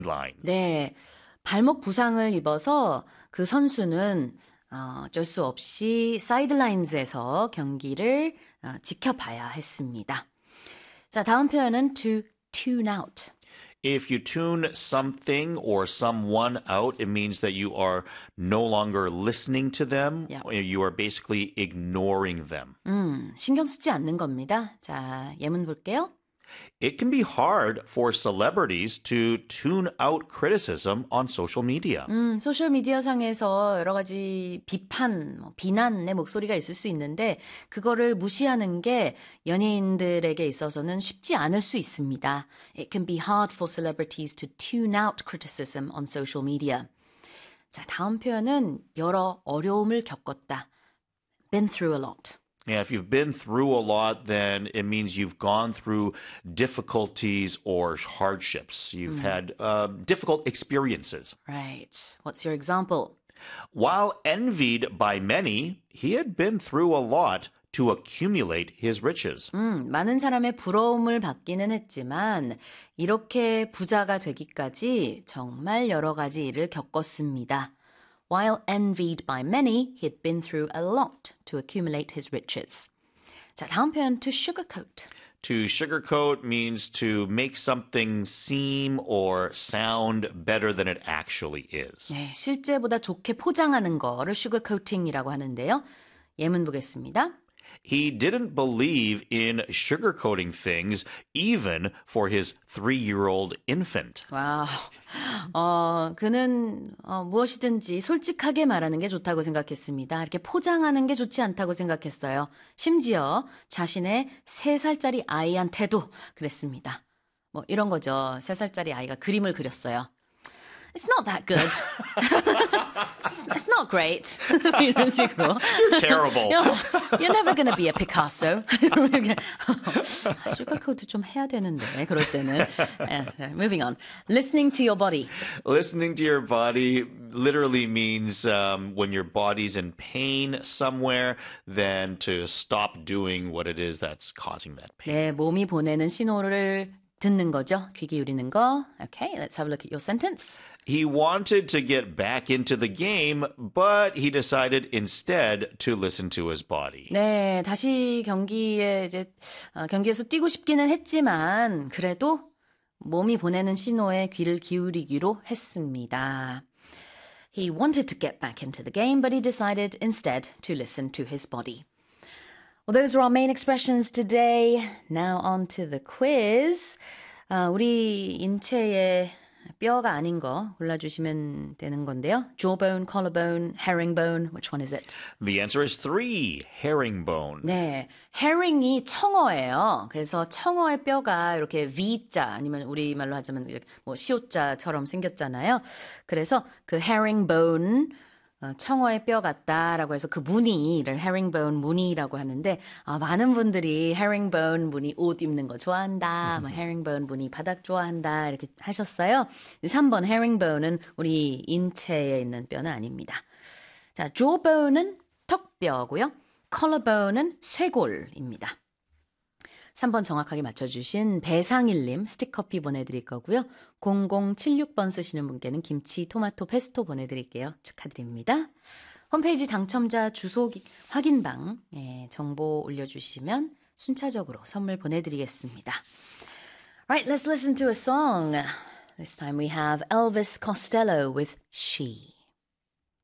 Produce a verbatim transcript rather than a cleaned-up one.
sidelines. 네, 발목 부상을 입어서 그 선수는 어, 어쩔 수 없이 사이드라인즈에서 경기를 어, 지켜봐야 했습니다. 자, 다음 표현은 to tune out. If you tune something or someone out, it means that you are no longer listening to them. Yeah. You are basically ignoring them. 음, 신경 쓰지 않는 겁니다. 자, 예문 볼게요. It can be hard for celebrities to tune out criticism on social media. 음, 소셜미디어 상에서 여러 가지 비판, 뭐, 비난의 목소리가 있을 수 있는데 그거를 무시하는 게 연예인들에게 있어서는 쉽지 않을 수 있습니다. It can be hard for celebrities to tune out criticism on social media. 자, 다음 표현은 여러 어려움을 겪었다. Been through a lot. Yeah, if you've been through a lot, then it means you've gone through difficulties or hardships. You've had uh, difficult experiences. Right. What's your example? While envied by many, he had been through a lot to accumulate his riches. 음, 많은 사람의 부러움을 받기는 했지만 이렇게 부자가 되기까지 정말 여러 가지 일을 겪었습니다. While envied by many, he had been through a lot to accumulate his riches. 자, 다음 표현 to sugarcoat. To sugarcoat means to make something seem or sound better than it actually is. 네, 실제보다 좋게 포장하는 거를 sugarcoating이라고 하는데요. 예문 보겠습니다. He didn't believe in sugarcoating things even for his three-year-old infant. 와우. 어, 그는 어, 무엇이든지 솔직하게 말하는 게 좋다고 생각했습니다. 이렇게 포장하는 게 좋지 않다고 생각했어요. 심지어 자신의 세 살짜리 아이한테도 그랬습니다. 뭐 이런 거죠. 세 살짜리 아이가 그림을 그렸어요. It's not that good. it's, it's not great. 이런 식으로. You're terrible. You're, you're never going to be a Picasso. 슈거코트 좀 해야 되는데 그럴 때는. Moving on. Listening to your body. Listening to your body literally means um, when your body's in pain somewhere, then to stop doing what it is that's causing that pain. 네, 몸이 보내는 신호를 듣는 거죠. 귀 기울이는 거. Okay, let's have a look at your sentence. He wanted to get back into the game, but he decided instead to listen to his body. 네, 다시 경기에 이제 어, 경기에서 뛰고 싶기는 했지만 그래도 몸이 보내는 신호에 귀를 기울이기로 했습니다. He wanted to get back into the game, but he decided instead to listen to his body. Well, those are our main expressions today. Now on to the quiz. 아, 우리 인체의 뼈가 아닌 거 골라주시면 되는 건데요. jawbone, collarbone, herringbone. Which one is it? The answer is three, herringbone. 네, herring이 청어예요. 그래서 청어의 뼈가 이렇게 V자 아니면 우리말로 하자면 뭐 시옷자처럼 생겼잖아요. 그래서 그 herringbone 어, 청어의 뼈 같다라고 해서 그 무늬를 herringbone 무늬라고 하는데 아, 많은 분들이 herringbone 무늬 옷 입는 거 좋아한다. 뭐 herringbone 무늬 바닥 좋아한다. 이렇게 하셨어요. 삼 번 herringbone은 우리 인체에 있는 뼈는 아닙니다. 자, jawbone은 턱뼈고요. collarbone은 쇄골입니다. 삼 번 정확하게 맞춰주신 배상일님 스틱커피 보내드릴 거고요. 공공칠육 번 쓰시는 분께는 김치, 토마토, 페스토 보내드릴게요. 축하드립니다. 홈페이지 당첨자 주소 확인방 예, 정보 올려주시면 순차적으로 선물 보내드리겠습니다. Right, let's listen to a song. This time we have Elvis Costello with She.